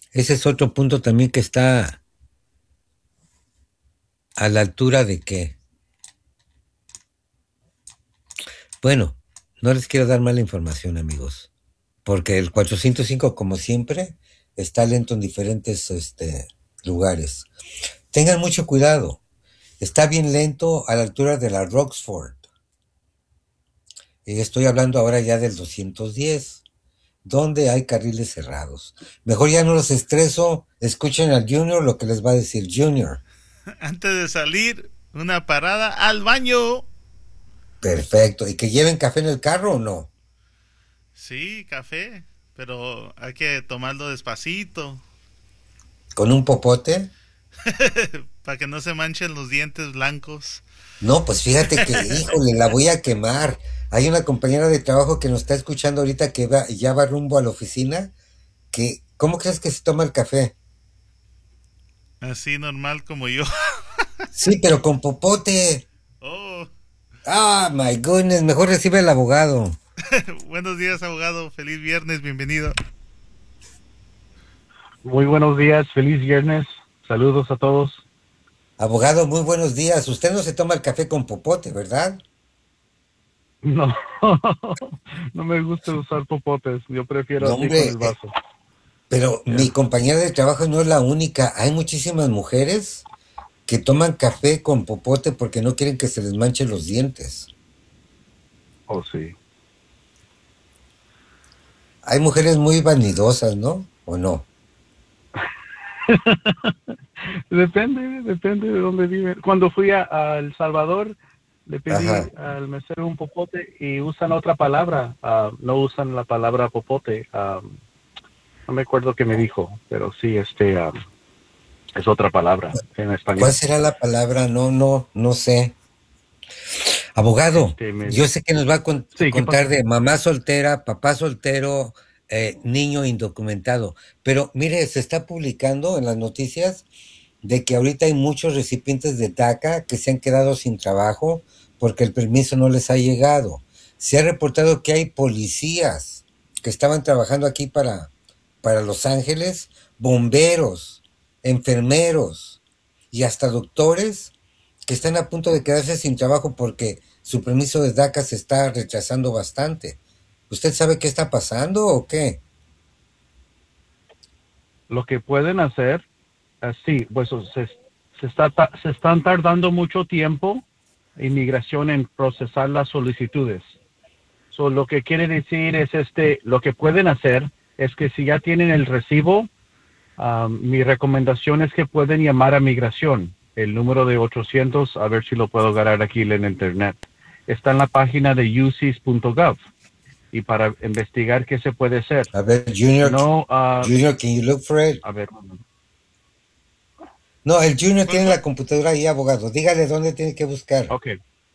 Ese es otro punto también que está a la altura de que, bueno, no les quiero dar mala información, amigos, porque el 405, como siempre, está lento en diferentes lugares. Tengan mucho cuidado. Está bien lento a la altura de la Roxford. Y estoy hablando ahora ya del 210, donde hay carriles cerrados. Mejor ya no los estreso, escuchen al Junior lo que les va a decir Junior. Antes de salir, una parada al baño. Perfecto. ¿Y que lleven café en el carro o no? Sí, café, pero hay que tomarlo despacito ¿Con un popote? para que no se manchen los dientes blancos. No, pues fíjate que, híjole, la voy a quemar. Hay una compañera de trabajo que nos está escuchando ahorita que ya va rumbo a la oficina, que, ¿cómo crees que se toma el café? Así normal como yo. Sí, pero con popote. Oh, Ah, my goodness, mejor recibe el abogado. buenos días, abogado. Feliz viernes, bienvenido. Muy buenos días, feliz viernes. Saludos a todos. Abogado, muy buenos días. Usted no se toma el café con popote, ¿verdad? No, no me gusta usar popotes. Yo prefiero No, así con hombre, el vaso. pero mi Ya. compañera de trabajo no es la única. Hay muchísimas mujeres que toman café con popote porque no quieren que se les manchen los dientes. Oh, sí. Hay mujeres muy vanidosas, ¿no? ¿O no? Depende de dónde viven. Cuando fui a El Salvador, le pedí Ajá. al mesero un popote y usan otra palabra. No usan la palabra popote. No me acuerdo qué me dijo, pero sí, es otra palabra en ¿Cuál español. será la palabra? No, no, no sé. Abogado, Me yo dijo. sé que nos va a Sí, ¿qué contar pasó? de mamá soltera, papá soltero, niño indocumentado, pero mire, se está publicando en las noticias de que ahorita hay muchos recipientes de DACA que se han quedado sin trabajo porque el permiso no les ha llegado. Se ha reportado que hay policías que estaban trabajando aquí para Los Ángeles, bomberos, enfermeros y hasta doctores que están a punto de quedarse sin trabajo porque su permiso de DACA se está rechazando bastante. ¿Usted sabe qué está pasando o qué? Lo que pueden hacer, sí, pues se están tardando mucho tiempo inmigración en procesar las solicitudes. Lo que quiere decir es lo que pueden hacer es que si ya tienen el recibo, mi recomendación es que pueden llamar a migración, el número de 800, a ver si lo puedo agarrar aquí en internet. Está en la página de ucis.gov y para investigar qué se puede hacer. A ver, Junior, No, Junior, can you look for it? a ver, No, el Junior ¿Cuál, tiene cuál? la computadora ahí, abogado. Dígale dónde tiene que buscar. ok.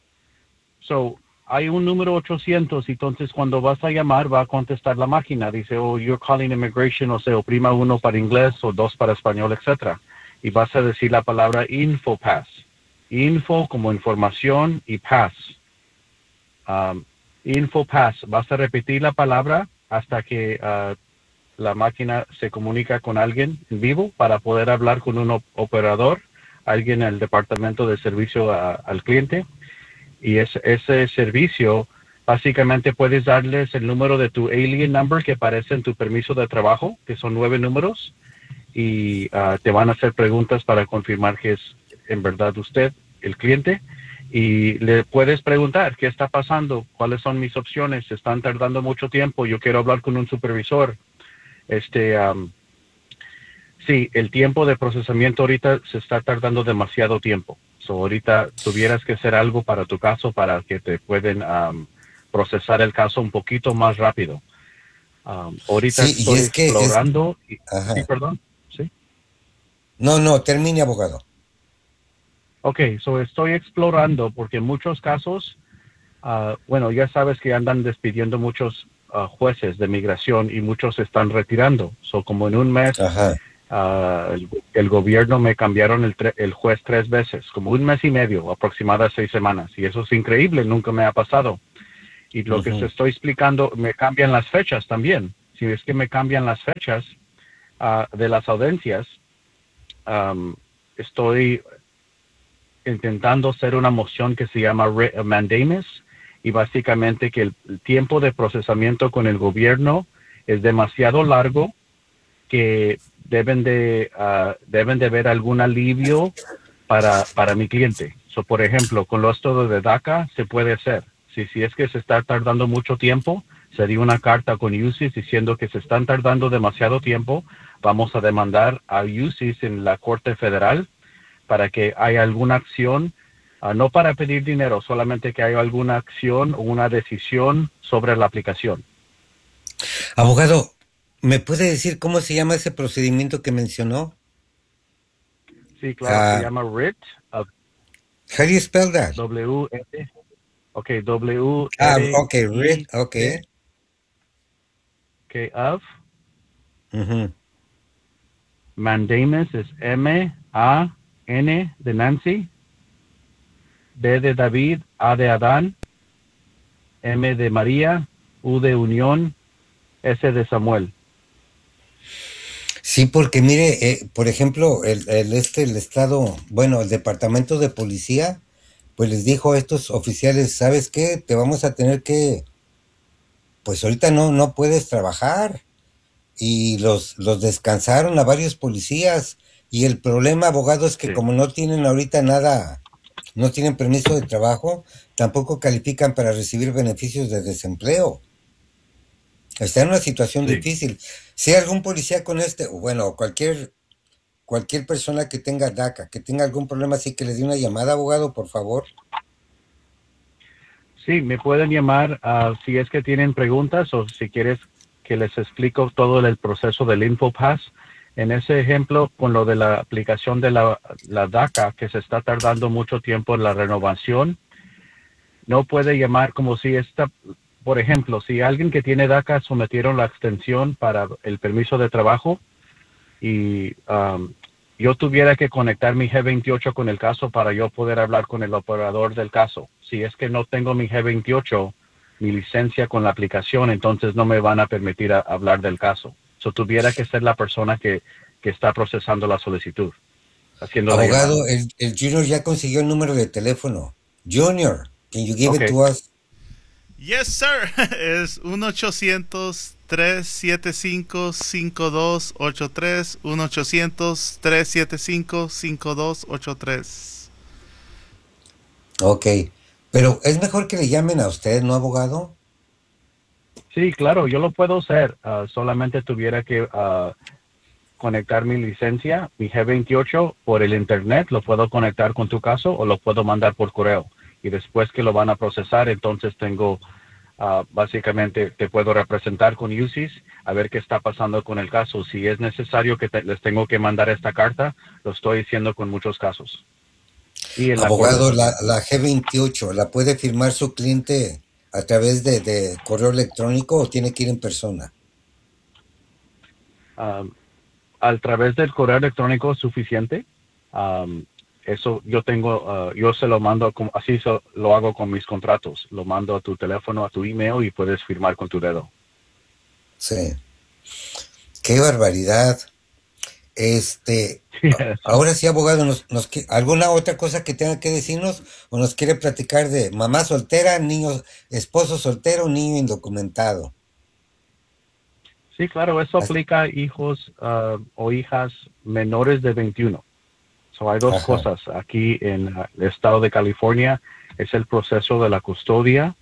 Hay un número 800, entonces cuando vas a llamar va a contestar la máquina. Dice, oh, you're calling immigration, o sea, oprima uno para inglés o dos para español, etcétera. Y vas a decir la palabra InfoPass. Info como información y pass. Um, InfoPass. Vas a repetir la palabra hasta que la máquina se comunica con alguien en vivo para poder hablar con un operador, alguien en el departamento de servicio al cliente y ese servicio básicamente puedes darles el número de tu alien number que aparece en tu permiso de trabajo, que son 9 números, y te van a hacer preguntas para confirmar que es en verdad usted, el cliente, y le puedes preguntar qué está pasando, cuáles son mis opciones, están tardando mucho tiempo, yo quiero hablar con un supervisor. Este, um, sí, el tiempo de procesamiento ahorita se está tardando demasiado tiempo. Ahorita tuvieras que hacer algo para tu caso para que te pueden procesar el caso un poquito más rápido. Ahorita Sí, y estoy es que es... explorando. Sí, Ajá. perdón. Sí. No, no, termine, abogado. Ok, estoy explorando porque en muchos casos, bueno, ya sabes que andan despidiendo muchos jueces de migración y muchos se están retirando. Como en un mes Ajá. el gobierno me cambiaron el juez 3 veces, como un mes y medio, aproximadamente 6 semanas. Y eso es increíble, nunca me ha pasado. Y lo que te Ujú. estoy explicando, me cambian las fechas también. Si es que me cambian las fechas, de las audiencias, estoy intentando hacer una moción que se llama mandamus, y básicamente que el tiempo de procesamiento con el gobierno es demasiado largo, que deben de ver algún alivio para mi cliente. Por ejemplo, con lo esto de DACA se puede hacer. Si es que se está tardando mucho tiempo, sería una carta con UCIS diciendo que se están tardando demasiado tiempo. Vamos a demandar a UCIS en la Corte Federal para que haya alguna acción, no para pedir dinero, solamente que haya alguna acción o una decisión sobre la aplicación. Abogado, ¿me puede decir cómo se llama ese procedimiento que mencionó? Sí, claro, se llama WRIT, How do you spell that? W-R, ok, W-R-I-T, Okay, read, okay. K of, Ujú. mandamus es M-A-N de Nancy, D de David, A de Adán, M de María, U de Unión, S de Samuel. Sí, porque mire, por ejemplo, el estado, bueno, el departamento de policía, pues les dijo a estos oficiales, ¿sabes qué? Te vamos a tener que, pues ahorita no puedes trabajar. Y los descansaron a varios policías. Y el problema, abogado, es que Sí, como no tienen ahorita nada, no tienen permiso de trabajo, tampoco califican para recibir beneficios de desempleo. Está en una situación sí. difícil. Si hay algún policía con o bueno, cualquier persona que tenga DACA, que tenga algún problema así, que le dé una llamada, abogado, por favor. Sí, me pueden llamar si es que tienen preguntas o si quieres que les explico todo el proceso del InfoPass. En ese ejemplo, con lo de la aplicación de la DACA, que se está tardando mucho tiempo en la renovación, no puede llamar como si por ejemplo, si alguien que tiene DACA sometieron la extensión para el permiso de trabajo y yo tuviera que conectar mi G28 con el caso para yo poder hablar con el operador del caso. Si es que no tengo mi G28, mi licencia con la aplicación, entonces no me van a permitir hablar del caso. Tuviera que ser la persona que está procesando la solicitud, haciendo la llamada. Abogado, el Junior ya consiguió el número de teléfono. Junior, can you give Ok, it to us? Yes, sir. Es 1-800-375-5283. 1-800-375-5283. Ok. Pero es mejor que le llamen a usted, ¿no, abogado? sí, claro, yo lo puedo hacer. Solamente tuviera que conectar mi licencia, mi G28, por el internet. Lo puedo conectar con tu caso o lo puedo mandar por correo. Y después que lo van a procesar, entonces tengo, básicamente, te puedo representar con UCIS a ver qué está pasando con el caso. Si es necesario que les tengo que mandar esta carta, lo estoy haciendo con muchos casos. Y en la corte Abogado, también. la G28, ¿la puede firmar su cliente a través de correo electrónico o tiene que ir en persona? Um, a través del correo electrónico es suficiente. Eso yo se lo mando, así lo hago con mis contratos. Lo mando a tu teléfono, a tu email y puedes firmar con tu dedo. Sí. Qué barbaridad. Ahora sí, abogado, ¿alguna otra cosa que tenga que decirnos o nos quiere platicar de mamá soltera, niño, esposo soltero, niño indocumentado? Sí, claro, eso As- aplica a hijos o hijas menores de 21. Hay dos Ajá. cosas. Aquí en el estado de California es el proceso de la custodia.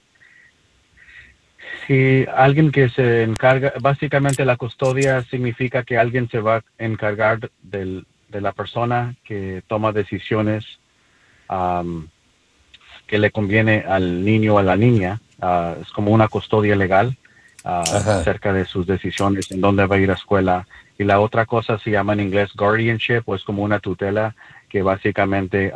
Si alguien que se encarga, básicamente la custodia significa que alguien se va a encargar de la persona que toma decisiones um, que le conviene al niño o a la niña. Es como una custodia legal Ajá. acerca de sus decisiones, en dónde va a ir a escuela. Y la otra cosa se llama en inglés guardianship, o es como una tutela que básicamente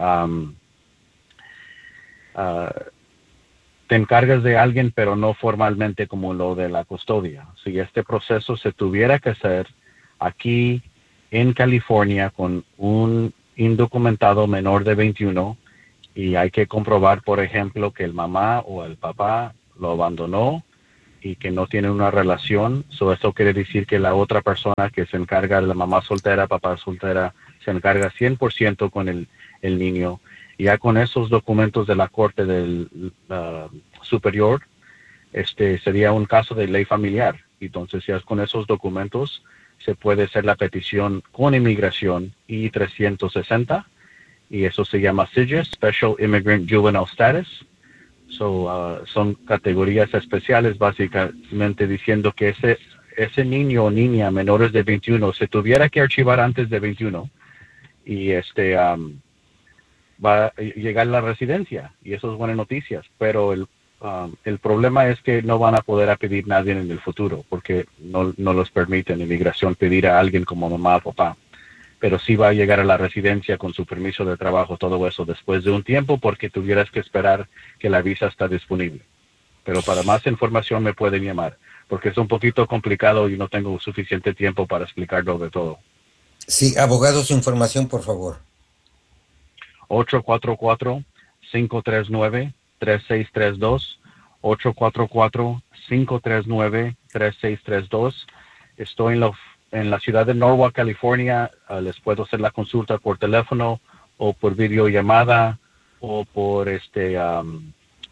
uh, te encargas de alguien, pero no formalmente como lo de la custodia. Si este proceso se tuviera que hacer aquí en California con un indocumentado menor de 21 y hay que comprobar, por ejemplo, que el mamá o el papá lo abandonó y que no tienen una relación. Eso quiere decir que la otra persona que se encarga, la mamá soltera, papá soltera, se encarga 100% con el niño. Y ya con esos documentos de la Corte del Superior, sería un caso de ley familiar. Entonces, ya con esos documentos se puede hacer la petición con inmigración I-360, y eso se llama SIJS, Special Immigrant Juvenile Status. Son categorías especiales, básicamente diciendo que ese niño o niña menores de 21 se tuviera que archivar antes de 21 y va a llegar a la residencia, y eso es buenas noticias, pero el problema es que no van a poder pedir nadie en el futuro porque no los permite en inmigración pedir a alguien como mamá o papá, pero sí va a llegar a la residencia con su permiso de trabajo, todo eso después de un tiempo, porque tuvieras que esperar que la visa está disponible. Pero para más información me pueden llamar, porque es un poquito complicado y no tengo suficiente tiempo para explicarlo de todo. Sí, abogado, su información, por favor. 844-539-3632, 844-539-3632. Estoy en la ciudad de Norwalk, California. Les puedo hacer la consulta por teléfono o por videollamada o por en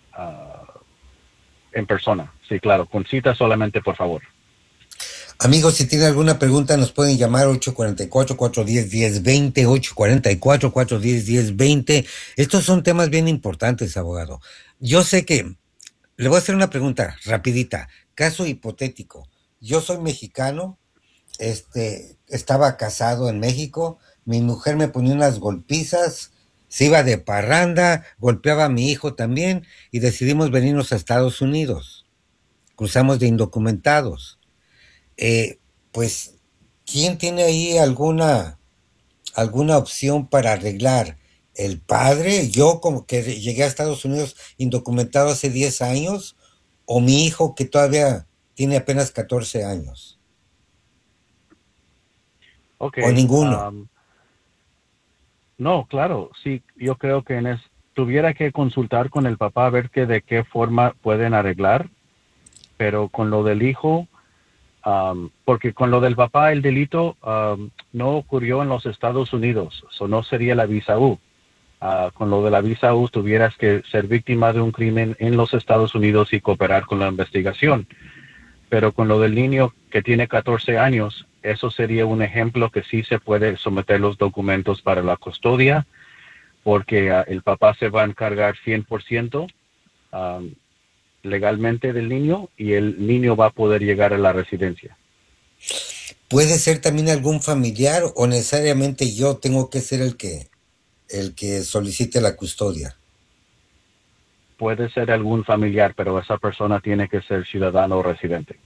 persona. Sí, claro, con cita solamente, por favor. Amigos, si tienen alguna pregunta, nos pueden llamar 844-410-1020, 844-410-1020. Estos son temas bien importantes, abogado. Yo sé que le voy a hacer una pregunta rapidita. Caso hipotético. Yo soy mexicano, estaba casado en México, mi mujer me ponía unas golpizas, se iba de parranda, golpeaba a mi hijo también y decidimos venirnos a Estados Unidos. Cruzamos de indocumentados. Pues, ¿quién tiene ahí alguna opción para arreglar? ¿El padre? Yo como que llegué a Estados Unidos indocumentado hace 10 años, o mi hijo que todavía tiene apenas 14 años, Ok. o ninguno. No, claro, sí, yo creo que tuviera que consultar con el papá a ver de qué forma pueden arreglar, pero con lo del hijo, porque con lo del papá el delito no ocurrió en los Estados Unidos, eso no sería la visa U. Con lo de la visa U tuvieras que ser víctima de un crimen en los Estados Unidos y cooperar con la investigación. Pero con lo del niño que tiene 14 años, eso sería un ejemplo que sí se puede someter los documentos para la custodia, porque el papá se va a encargar 100% legalmente del niño, y el niño va a poder llegar a la residencia. ¿Puede ser también algún familiar o necesariamente yo tengo que ser el que solicite la custodia? Puede ser algún familiar, pero esa persona tiene que ser ciudadano o residente.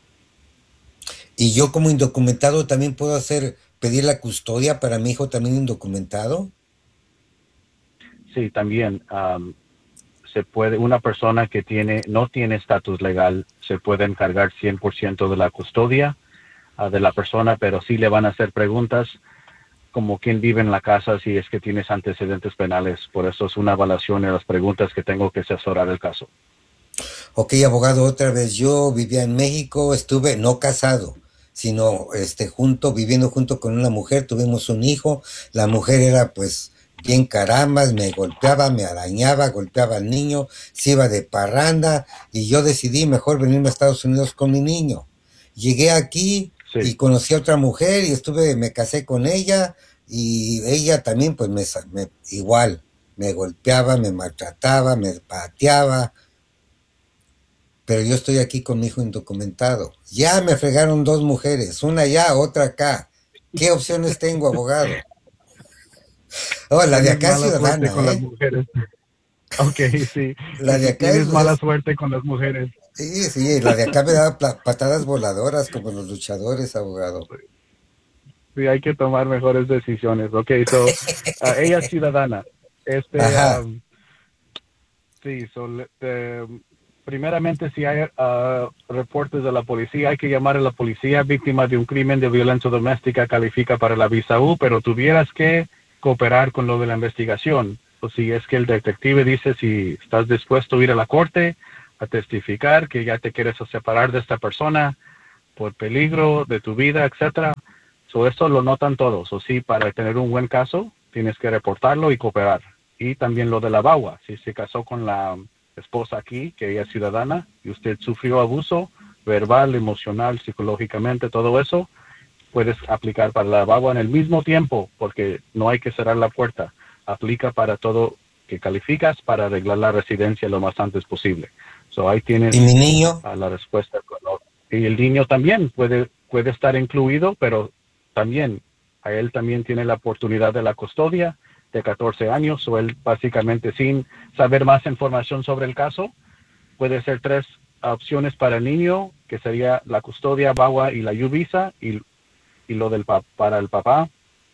¿Y yo como indocumentado también puedo pedir la custodia para mi hijo también indocumentado? Sí, también se puede, una persona que no tiene estatus legal se puede encargar 100% de la custodia de la persona, pero sí le van a hacer preguntas como quién vive en la casa, si es que tienes antecedentes penales. Por eso es una evaluación de las preguntas que tengo que asesorar el caso. Ok, abogado, otra vez, yo vivía en México, estuve no casado, sino viviendo junto con una mujer, tuvimos un hijo, la mujer era pues bien caramas, me golpeaba, me arañaba, golpeaba al niño, se iba de parranda, y yo decidí mejor venirme a Estados Unidos con mi niño. Llegué aquí Sí. y conocí a otra mujer y me casé con ella, y ella también pues igual, me golpeaba, me maltrataba, me pateaba, pero yo estoy aquí con mi hijo indocumentado. Ya me fregaron 2 mujeres, una allá, otra acá. ¿Qué opciones tengo, abogado? Oh, la de Tienes acá es mala suerte ciudadana, con las ¿eh? mujeres. Ok, sí. La de acá Tienes mala suerte con las mujeres. sí, la de acá me daba patadas voladoras como los luchadores, abogado. Sí, hay que tomar mejores decisiones. Ok, ella es ciudadana. Ajá. Sí, primeramente, si hay reportes de la policía, hay que llamar a la policía. Víctima de un crimen de violencia doméstica califica para la visa U, pero tuvieras que cooperar con lo de la investigación. O si es que el detective dice si estás dispuesto a ir a la corte a testificar que ya te quieres separar de esta persona por peligro de tu vida, etcétera. Esto lo notan todos. Sí, para tener un buen caso, tienes que reportarlo y cooperar. Y también lo de la VAWA. Si se casó con la esposa aquí, que ella es ciudadana, y usted sufrió abuso verbal, emocional, psicológicamente, todo eso, puedes aplicar para la VAWA en el mismo tiempo, porque no hay que cerrar la puerta. Aplica para todo que calificas para arreglar la residencia lo más antes posible. Ahí tienes ¿Y mi niño? la respuesta. Y el niño también puede estar incluido, pero también a él también tiene la oportunidad de la custodia de 14 años, o él básicamente sin saber más información sobre el caso, puede ser 3 opciones para el niño, que sería la custodia, VAWA y la U-Visa, y lo para el papá,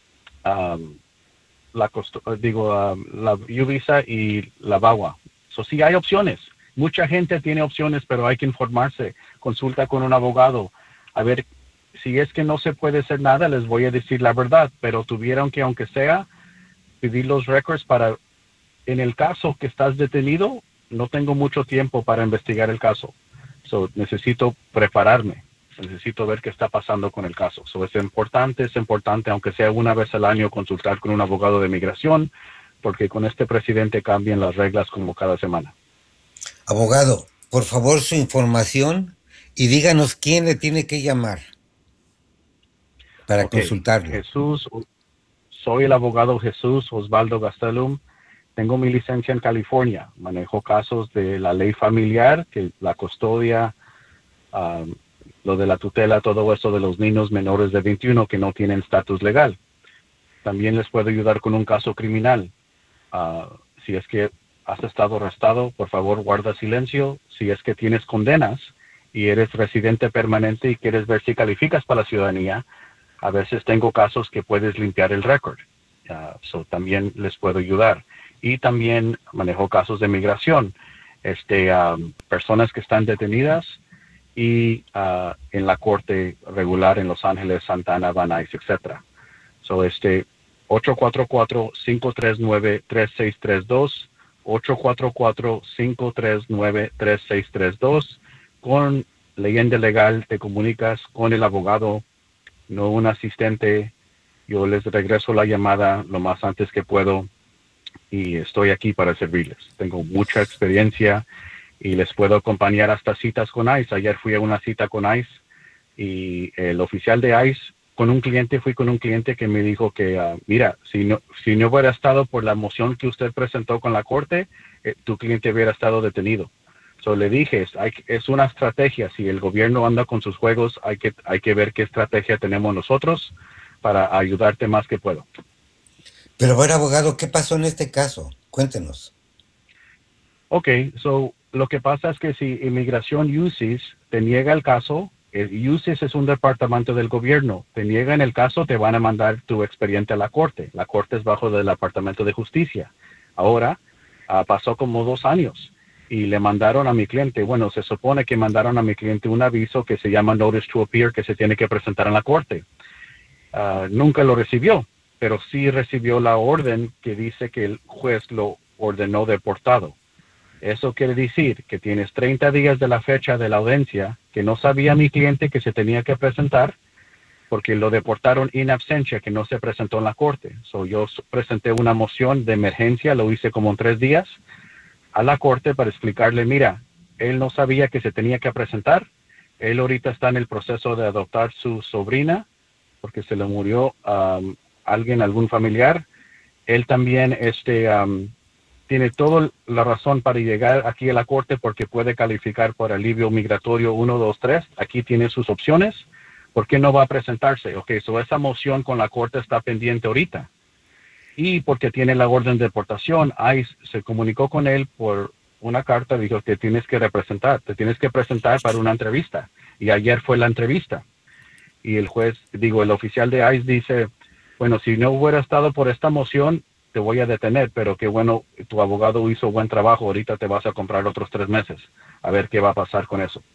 la U-Visa y la VAWA. Sí hay opciones. Mucha gente tiene opciones, pero hay que informarse. Consulta con un abogado. A ver, si es que no se puede hacer nada, les voy a decir la verdad, pero tuvieron que, aunque sea, pedir los records para, en el caso que estás detenido, no tengo mucho tiempo para investigar el caso. Necesito prepararme. Necesito ver qué está pasando con el caso. Es importante, aunque sea una vez al año, consultar con un abogado de migración, porque con este presidente cambian las reglas como cada semana. Abogado, por favor, su información y díganos quién le tiene que llamar para consultarlo. Jesús, soy el abogado Jesús Osvaldo Gastelum. Tengo mi licencia en California. Manejo casos de la ley familiar, que la custodia, lo de la tutela, todo eso de los niños menores de 21 que no tienen estatus legal. También les puedo ayudar con un caso criminal. Si es que has estado arrestado, por favor guarda silencio. Si es que tienes condenas y eres residente permanente y quieres ver si calificas para la ciudadanía, a veces tengo casos que puedes limpiar el récord. También les puedo ayudar. Y también manejo casos de migración. Personas que están detenidas y en la corte regular en Los Ángeles, Santa Ana, Van Nuys, etc. 844-539-3632, 844-539-3632. Con Leyenda Legal te comunicas con el abogado, no un asistente. Yo les regreso la llamada lo más antes que puedo y estoy aquí para servirles. Tengo mucha experiencia y les puedo acompañar hasta citas con ICE. Ayer fui a una cita con ICE y el oficial de ICE fui con un cliente que me dijo que, mira, si no hubiera estado por la moción que usted presentó con la corte, tu cliente hubiera estado detenido. Le dije, es una estrategia. Si el gobierno anda con sus juegos, hay que ver qué estrategia tenemos nosotros para ayudarte más que puedo. Pero bueno, abogado, ¿qué pasó en este caso? Cuéntenos. Lo que pasa es que si Inmigración UCIS te niega el caso, UCIS es un departamento del gobierno, te niegan el caso, te van a mandar tu expediente a la corte. La corte es bajo del Departamento de Justicia. Ahora, pasó como 2 años y le mandaron a mi cliente, se supone que mandaron a mi cliente un aviso que se llama Notice to Appear, que se tiene que presentar en la corte. Nunca lo recibió, pero sí recibió la orden que dice que el juez lo ordenó deportado. Eso quiere decir que tienes 30 días de la fecha de la audiencia, que no sabía mi cliente que se tenía que presentar, porque lo deportaron in absentia, que no se presentó en la corte. Yo presenté una moción de emergencia, lo hice como en 3 días, a la corte para explicarle, mira, él no sabía que se tenía que presentar, él ahorita está en el proceso de adoptar su sobrina, porque se le murió algún familiar. Él también tiene toda la razón para llegar aquí a la corte porque puede calificar por alivio migratorio 1, 2, 3. Aquí tiene sus opciones. ¿Por qué no va a presentarse? Esa moción con la corte está pendiente ahorita. Y porque tiene la orden de deportación, ICE se comunicó con él por una carta, dijo que te tienes que presentar para una entrevista. Y ayer fue la entrevista. Y el oficial de ICE dice, si no hubiera estado por esta moción, te voy a detener, pero qué bueno, tu abogado hizo buen trabajo, ahorita te vas a comprar otros 3 meses, a ver qué va a pasar con eso.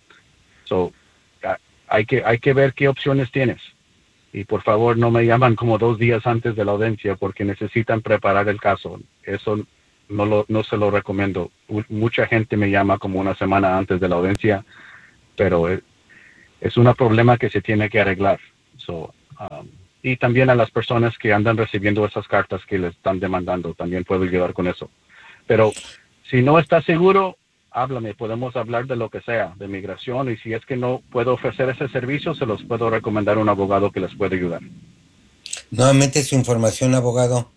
Hay que ver qué opciones tienes. Y por favor, no me llaman como 2 días antes de la audiencia porque necesitan preparar el caso. Eso no se lo recomiendo. Mucha gente me llama como una semana antes de la audiencia, pero es un problema que se tiene que arreglar. Y también a las personas que andan recibiendo esas cartas que les están demandando, también puedo ayudar con eso. Pero si no está seguro, háblame, podemos hablar de lo que sea, de migración, y si es que no puedo ofrecer ese servicio, se los puedo recomendar a un abogado que les puede ayudar. Nuevamente su información, abogado.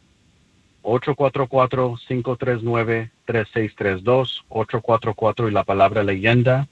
844-539-3632, 844 y la palabra leyenda,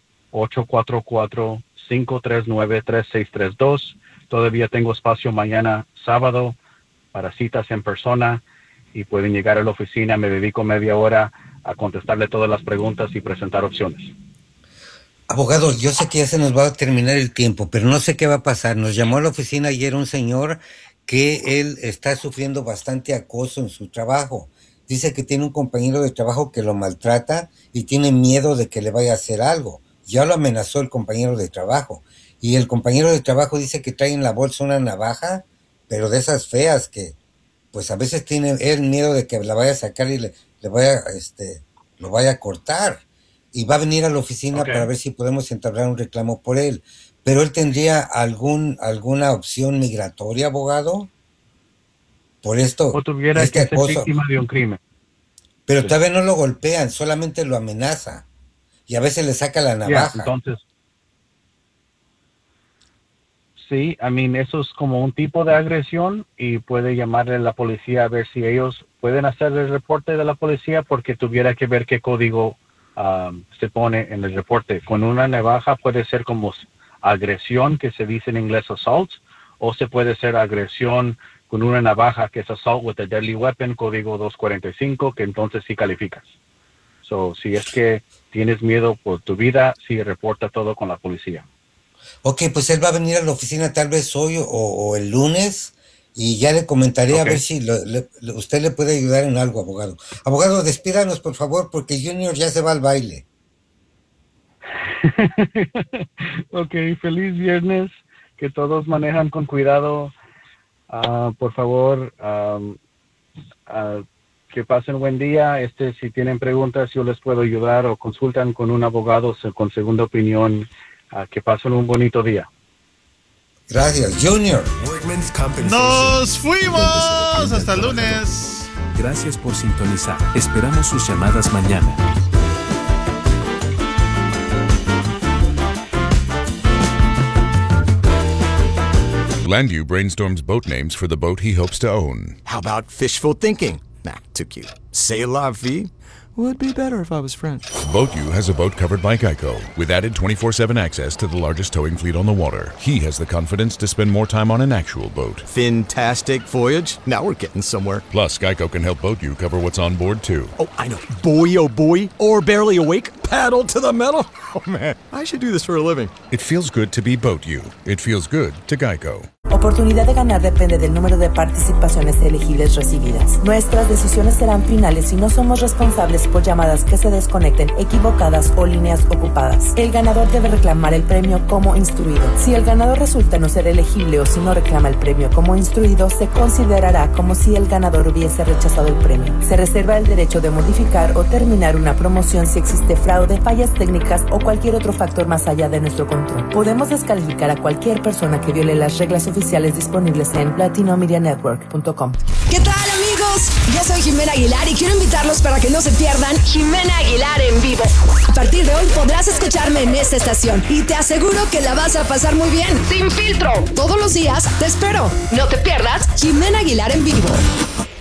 844-539-3632. Todavía tengo espacio mañana, sábado, para citas en persona, y pueden llegar a la oficina. Me dedico media hora a contestarle todas las preguntas y presentar opciones. Abogado, yo sé que ya se nos va a terminar el tiempo, pero no sé qué va a pasar. Nos llamó a la oficina ayer un señor que él está sufriendo bastante acoso en su trabajo. Dice que tiene un compañero de trabajo que lo maltrata y tiene miedo de que le vaya a hacer algo. Ya lo amenazó el compañero de trabajo. Y el compañero de trabajo dice que trae en la bolsa una navaja, pero de esas feas que, pues a veces tiene él miedo de que la vaya a sacar y le vaya, lo vaya a cortar. Y va a venir a la oficina para ver si podemos entablar un reclamo por él. Pero él tendría alguna opción migratoria, abogado, por esto. O tuviera que ser víctima de un crimen. Pero todavía no lo golpean, solamente lo amenaza. Y a veces le saca la navaja. Entonces, sí, eso es como un tipo de agresión, y puede llamarle a la policía a ver si ellos pueden hacer el reporte de la policía, porque tuviera que ver qué código se pone en el reporte. Con una navaja puede ser como agresión, que se dice en inglés assault, o se puede ser agresión con una navaja, que es assault with a deadly weapon, código 245, que entonces sí calificas. Si es que tienes miedo por tu vida, sí reporta todo con la policía. Ok, pues él va a venir a la oficina tal vez hoy o el lunes, y ya le comentaré a ver si usted le puede ayudar en algo, abogado. Abogado, despídanos, por favor, porque Junior ya se va al baile. Ok, feliz viernes, que todos manejan con cuidado. Por favor, que pasen buen día. Si tienen preguntas, yo les puedo ayudar, o consultan con un abogado con segunda opinión. Que pasen un bonito día. Gracias, Junior. ¡Nos fuimos! ¡Hasta el lunes! Gracias por sintonizar. Esperamos sus llamadas mañana. Landview brainstorms boat names for the boat he hopes to own. How about fishful thinking? Nah, too cute. C'est la vie? Would be better if I was French. BoatU has a boat covered by Geico, with added 24/7 access to the largest towing fleet on the water. He has the confidence to spend more time on an actual boat. Fantastic voyage. Now we're getting somewhere. Plus, Geico can help BoatU cover what's on board, too. Oh, I know. Boy, oh boy. Or barely awake. Paddle to the metal. Oh, man. I should do this for a living. It feels good to be BoatU. It feels good to Geico. Oportunidad de ganar depende del número de participaciones elegibles recibidas. Nuestras decisiones serán finales y no somos responsables por llamadas que se desconecten, equivocadas o líneas ocupadas. El ganador debe reclamar el premio como instruido. Si el ganador resulta no ser elegible o si no reclama el premio como instruido, se considerará como si el ganador hubiese rechazado el premio. Se reserva el derecho de modificar o terminar una promoción si existe fraude, fallas técnicas o cualquier otro factor más allá de nuestro control. Podemos descalificar a cualquier persona que viole las reglas oficiales disponibles en latinomedianetwork.com. ¿Qué tal, amigos? Yo soy Jimena Aguilar y quiero invitarlos para que no se pierdan Jimena Aguilar en vivo. A partir de hoy podrás escucharme en esta estación y te aseguro que la vas a pasar muy bien. Sin filtro. Todos los días te espero. No te pierdas Jimena Aguilar en vivo.